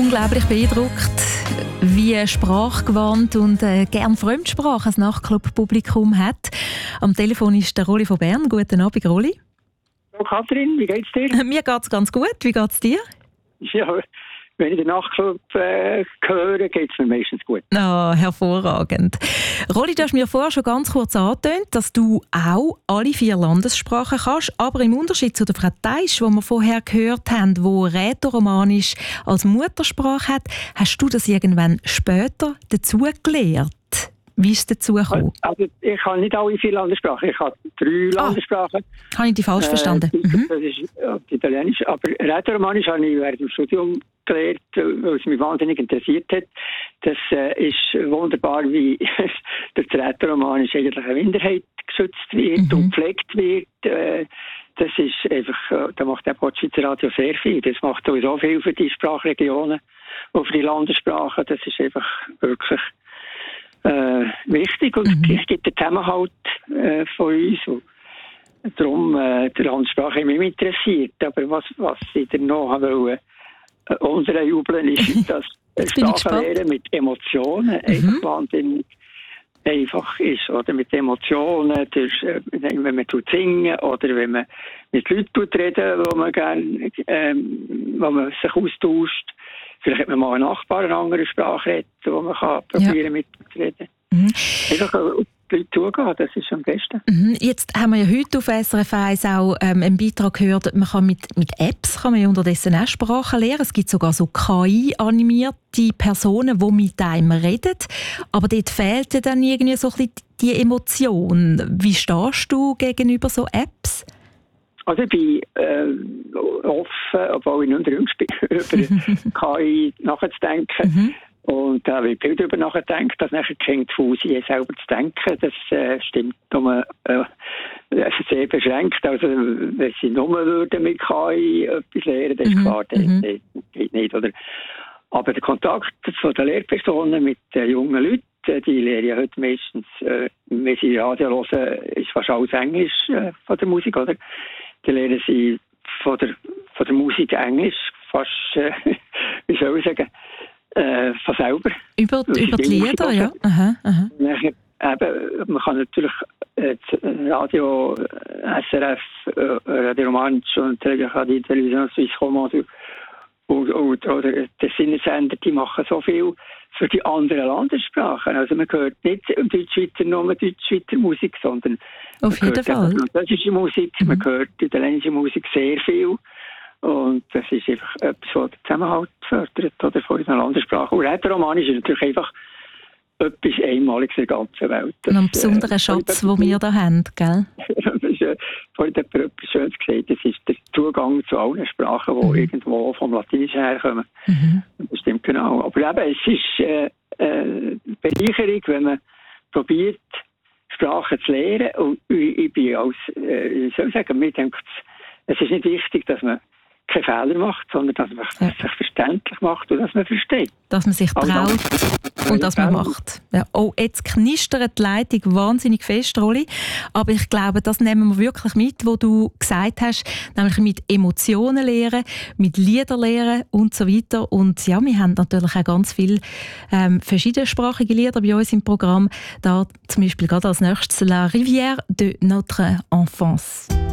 unglaublich beeindruckt, wie sprachgewandt und gern Fremdsprache ein Nachtclub-Publikum hat. Am Telefon ist der Rolli von Bern. Guten Abend, Rolli. Hallo Kathrin, wie geht's dir? Mir geht's ganz gut. Wie geht's dir? Ja, wenn ich den Nachtclub höre, geht's mir meistens gut. Hervorragend. Rolli, du hast mir vorher schon ganz kurz angetönt, dass du auch alle 4 Landessprachen kannst, aber im Unterschied zu der Frau Teisch, die wir vorher gehört haben, die Rätoromanisch als Muttersprache hat, hast du das irgendwann später dazu gelernt? Wie ist es dazu gekommen? Also, ich habe nicht alle 4 Landessprachen, ich habe 3 Landessprachen. Habe ich dich falsch verstanden? Das ist Italienisch, aber Rätoromanisch habe ich während dem Studium gelernt, weil es mich wahnsinnig interessiert hat. Das ist wunderbar, wie durch das Rätoromanisch eigentlich eine Minderheit geschützt wird und gepflegt wird. Das ist einfach, da macht auch das Schweizer Radio sehr viel. Das macht sowieso viel für die Sprachregionen und für die Landessprachen. Das ist einfach wirklich wichtig und es gibt den Zusammenhalt von uns. Und darum die Landessprache mich interessiert. Aber was ich dann noch wollte, unsere Jubeln ist, dass Sprachenlehre mit Emotionen einfach wahnsinnig einfach ist. Oder mit Emotionen, wenn man singen oder wenn man mit Leuten reden, wo man gerne, wo man sich austauscht. Vielleicht hat man mal einen Nachbar eine andere Sprache redet, wo man kann probieren mitzureden. Einfach die Leute zugehen, das ist am besten. Jetzt haben wir ja heute auf SRF 1 auch einen Beitrag gehört, man kann mit Apps kann man ja unterdessen auch Sprachen lernen. Es gibt sogar so KI-animierte Personen, die mit einem reden. Aber dort fehlt ja dann irgendwie so ein bisschen die Emotion. Wie stehst du gegenüber so Apps? Also ich bin offen, obwohl ich nicht jüngst bin, über KI nachzudenken. Und da habe ich viel darüber nachgedacht, dass nachher die Fusi selber zu denken, das stimmt nur sehr beschränkt. Also wenn sie nur würden mit KI etwas lernen, das ist klar, das geht nicht. Oder? Aber der Kontakt von den Lehrpersonen mit den jungen Leuten, die lernen ja heute meistens, wenn sie Radio hören, ist fast alles Englisch von der Musik, oder? Die lernen sie von der Musik Englisch, fast, wie soll ich sagen, von selber. Über die Lieder, ja. Nachher, eben, man kann natürlich Radio, SRF, Radio Romansch und die Television Suisse Romande oder der Sinnesender, die machen so viel für die anderen Landessprachen. Also man hört nicht Deutschschweizer nur Deutschschweizer Musik, sondern auf jeden Fall französische Musik, man hört italienische Musik sehr viel. Und das ist einfach etwas, was den Zusammenhalt fördert oder von unseren Landessprachen. Und Rätoromanisch ist natürlich einfach etwas Einmaliges in der ganzen Welt. Ein besonderer Schatz, den wir hier haben, gell? Vorhin hat jemand etwas Schönes gesagt, das ist der Zugang zu allen Sprachen, die irgendwo vom Latinischen herkommen. Das stimmt genau. Aber eben, es ist Bereicherung, wenn man probiert, Sprachen zu lernen. Und ich bin wie soll ich sagen, mir denkt, es ist nicht wichtig, dass man keine Fehler macht, sondern dass man sich verständlich macht und dass man versteht. Dass man sich traut und dass man macht. Ja. Oh, jetzt knistert die Leitung wahnsinnig fest, Rolli. Aber ich glaube, das nehmen wir wirklich mit, was du gesagt hast, nämlich mit Emotionen lernen, mit Lieder lernen und so weiter. Und ja, wir haben natürlich auch ganz viele verschiedensprachige Lieder bei uns im Programm. Da zum Beispiel gerade als nächstes «La Rivière de notre enfance».